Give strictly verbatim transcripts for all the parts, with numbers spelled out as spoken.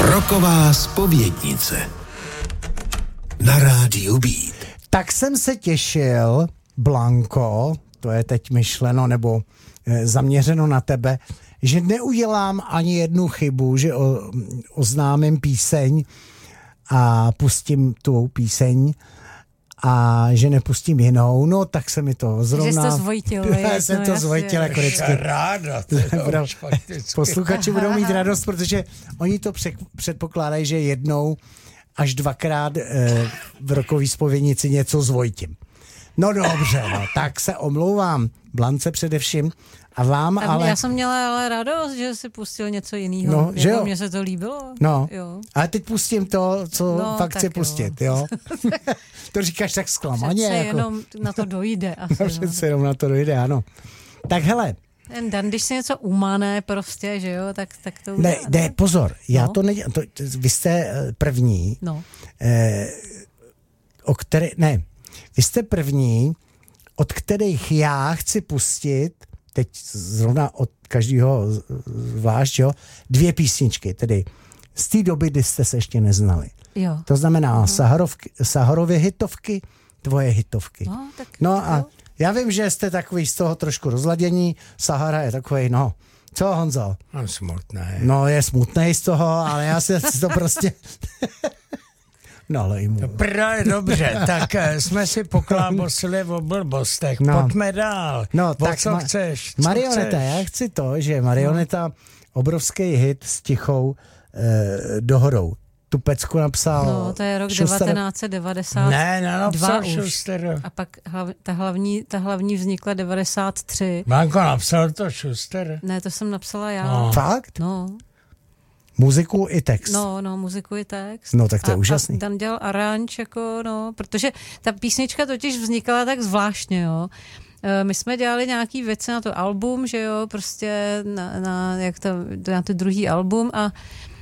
Rocková zpovědnice na rádiu Beat. Tak jsem se těšil, Blanko, to je teď myšleno nebo e, zaměřeno na tebe, že neudělám ani jednu chybu, že o, oznámím píseň a pustím tu píseň a že nepustím jinou, no tak se mi to zrovna... Že jsi to zvojtil. Já jsem no, to zvojtil jako vždycky. Ráda. Posluchači budou mít radost, protože oni to předpokládají, že jednou až dvakrát e, v rokový zpovědnici něco zvojtím. No dobře, no, tak se omlouvám Blance především a vám, a ale... Já jsem měla ale radost, že jsi pustil něco jiného. No, že jo? Mně se to líbilo. No, jo. Ale teď pustím to, co no, fakt chci jo. pustit, jo? To říkáš tak zklamaně. Přece jako... jenom na to dojde. Asi, no, přece jenom na to dojde, ano. Tak hele. Ten Dan, když si něco umane prostě, že jo, tak, tak to Ne, udělá, ne, ne? pozor, já no. to nedělám. To, vy jste první, no. eh, o které, ne, vy jste první, od kterých já chci pustit, teď zrovna od každého zvlášť, jo, dvě písničky, tedy z té doby, kdy jste se ještě neznali. Jo. To znamená uh-huh. Saharovy hitovky, tvoje hitovky. No, tak, no tak a jo. já vím, že jste takový z toho trošku rozladění, Sahara je takový, no, co Honzo? No, smutný. No, je smutnej z toho, ale já si to prostě... Nalej mu. Právě dobře, tak jsme si poklábosili o blbostech. No. Pojďme dál. No, o tak co ma- chceš? Co Marioneta, chceš? já chci to, že Marioneta, no. obrovský hit s Tichou eh, dohodou. Tu pecku napsal... No, to je rok Šuster. devatenáct set devadesát dva. Ne, nenapsal už. Šuster. A pak hlav, ta, hlavní, ta hlavní vznikla devadesát tři. Mánko, napsal to Šuster? Ne, to jsem napsala já. No. Fakt? No. Muziku i text. No, no, muziku i text. No, tak to je a, úžasný. A Dan dělal aranž, jako, no, protože ta písnička totiž vznikala tak zvláštně, jo. My jsme dělali nějaký věci na to album, že jo, prostě na, na, jak to, na to druhý album a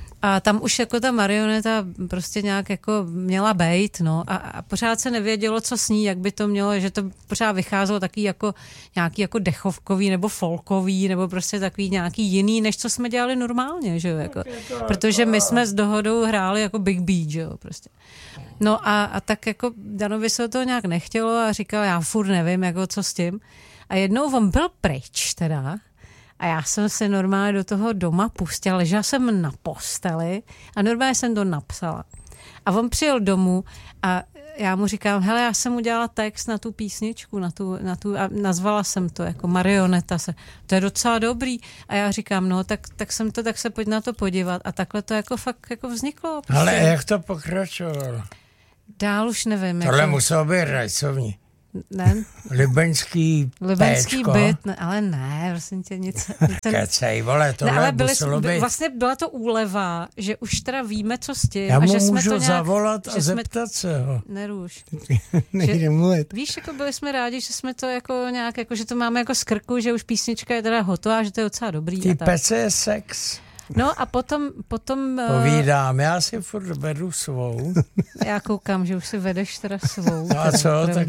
A tam už jako ta Marioneta prostě nějak jako měla bejt, no, a, a pořád se nevědělo, co s ní, jak by to mělo, že to pořád vycházelo taky jako nějaký jako dechovkový nebo folkový, nebo prostě takový nějaký jiný, než co jsme dělali normálně, že jo, jako, protože my jsme s Dohodou hráli jako Big Beat, že jo, prostě. No a, a tak jako Danovi se to nějak nechtělo a říkal, já furt nevím, jako co s tím. A jednou on byl pryč teda, a já jsem se normálně do toho doma pustila, ležela jsem na posteli a normálně jsem to napsala. A on přijel domů a já mu říkám, hele, já jsem udělala text na tu písničku, na tu, na tu, a nazvala jsem to jako Marioneta. Se. To je docela dobrý. A já říkám, no, tak, tak jsem to, tak se pojď na to podívat. A takhle to jako fakt jako vzniklo. Prostě. Ale jak to pokračovalo? Dál už nevím. Tohle jako... muselo být rajcovní. Ne. Libeňský Libeňský péčko. byt, ne, ale ne, prosím tě, nic. Ten... Kecej, vole, tohle ne, ale byli, muselo být. Vlastně byla to úleva, že už teda víme, co s tím. Já a mu že jsme můžu to nějak, zavolat a že jsme... zeptat se ho. Neruš. Nejde mluvit. Víš, jako byli jsme rádi, že jsme to jako nějak, jako, že to máme jako z krku, že už písnička je teda hotová, že to je docela dobrý. Ty pece je sex. No a potom... potom Povídám, já si furt vedu svou. Já koukám, že už si vedeš teda svou. No a co, tak...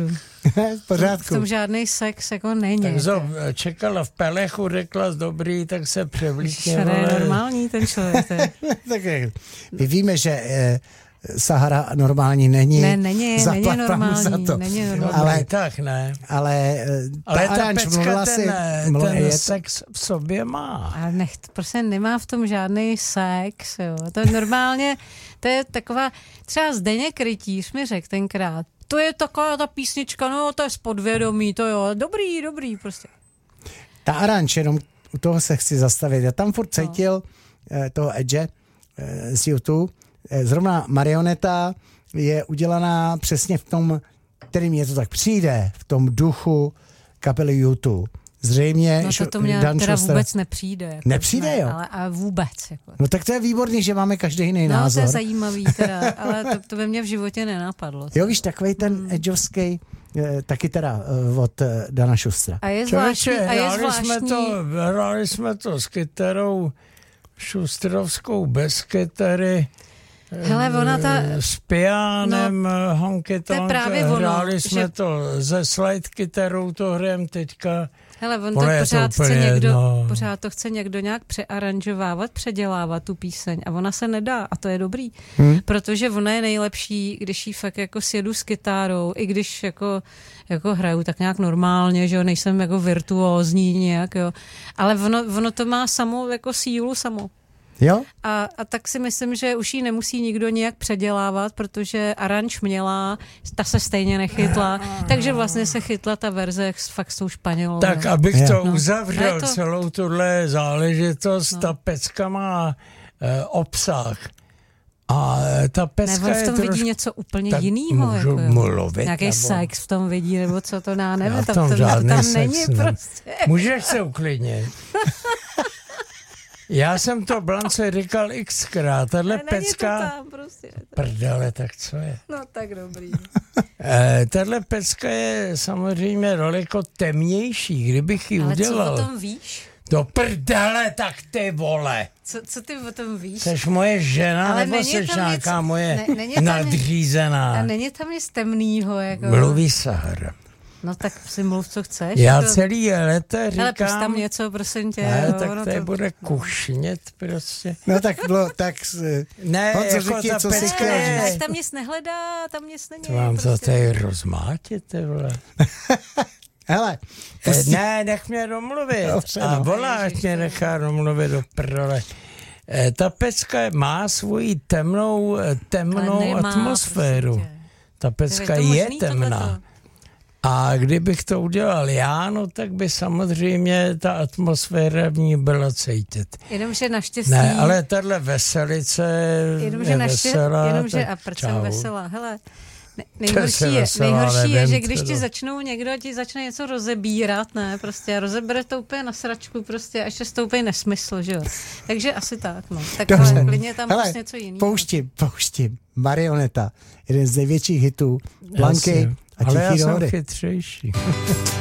V pořádku. V tom žádný sex jako není. Tak zo, čekala v pelechu, řekla dobrý, tak se převlíkně. To je normální ten člověk. Tak my víme, že eh, Sahara normální není. Ne, není, Zaplať není normální. za to. Není normální. Dobrý, Ale, tak ne. ale, ale ta, ta aranž pecka mluvila ten, si, ten mluvila, je, sex v sobě má. Ale nech, prostě nemá v tom žádný sex, jo. To je normálně, to je taková, třeba Zdeněk Rytíř mi řekl tenkrát, to je taková ta písnička, no to je z podvědomí, to jo, dobrý, dobrý prostě. Ta aranž, jenom u toho se chci zastavit. Já tam furt cítil no. toho Edge z YouTube. Zrovna Marioneta je udělaná přesně v tom, který mě to tak přijde, v tom duchu kapely YouTube. Zřejmě... No to, to mě Dan teda Schuster vůbec nepřijde. Jako nepřijde, jo? Ale, ale vůbec. Jako. No tak to je výborný, že máme každý jiný no, názor. No to je zajímavý teda, ale to, to by mě v životě nenapadlo. Jo, víš, takovej ten hmm. edgeovský, eh, taky teda eh, od eh, Dana Schustera. A je zvláštní. Člověče, a je hráli, zvláštní... jsme to, hráli jsme to s kytarou šustrovskou bez kytary Hele, ona ta... s pianem, no, honky tonk, hráli ono, jsme že... to ze slide kytarou, to hrajeme teďka. Hele, on to Ono pořád, to chce někdo, no. pořád to chce někdo nějak přearanžovávat, předělávat tu píseň a ona se nedá a to je dobrý, hmm. protože ona je nejlepší, když jí fakt jako sjedu s kytárou, i když jako, jako hraju tak nějak normálně, že jo, nejsem jako virtuózní nějak, jo, ale ono, ono to má samo jako sílu samo. Jo? A, a tak si myslím, že už jí nemusí nikdo nějak předělávat, protože aranž měla, ta se stejně nechytla, takže vlastně se chytla ta verze fakt s tou Španělou. Tak abych je. to no. uzavřel, to... celou tuhle záležitost, no. ta pecka má e, obsah. A ta pecka ne, on v tom je vidí trošku... něco úplně tak jinýho. Můžu jako, mluvit. nějaký nebo... sex v tom vidí, nebo co to ná, nevím. Já tam, tom tam, žádný tam sex není ne. prostě. Můžeš se uklidnit. Já jsem to Blance říkal xkrát, tahle ne, pecka... Není to tam prostě. Prdele, tak co je? No tak dobrý. E, tahle pecka je samozřejmě daleko temnější, kdybych ji Ale udělal. Ale co o tom víš? Do prdele, tak ty vole. Co, co ty o tom víš? Seš moje žena, ale nebo seš nějaká něco, moje ne, není nadřízená? A není tam nic temnýho, jako... Mluví Sahara. No tak si mluv, co chceš. Já to... celý léta říkám... Hele, pust tam něco, prosím tě. Ne, jo, tak no tady to... bude kušnět prostě. No tak bylo, tak... Ne, Honzo, jako řekni, ta co jsi chtěl Ne, říct. tam nic nehledá, tam nic není. To vám prostě... to tady rozmátit, ty vole. Hele. E, ne, nech mě domluvit. Dobře, A no. volá, ať mě nechá domluvit do prdele. E, ta pecka má svoji temnou, temnou atmosféru. Prostě. Ta pecka je, je temná. Tohleto? A kdybych to udělal já, no tak by samozřejmě ta atmosféra v ní byla cítit. Jenomže naštěstí... Ne, ale tahle veselice jenomže je naště, veselá. Jenomže, a proč jsem veselá? Hele, ne, nejhorší, je, veselá, nejhorší nevím, je, že když ti začnou někdo ti začne něco rozebírat, ne, prostě rozebere to úplně na sračku, prostě až se to úplně nesmysl, že jo. Takže asi tak, no. Tak dobře. Ale klidně tam hele, prostě něco jiného. Pouštím, pouštím. Marioneta, jeden z největších hitů Blanky a ale Tichý já dohody. jsem chytřejší.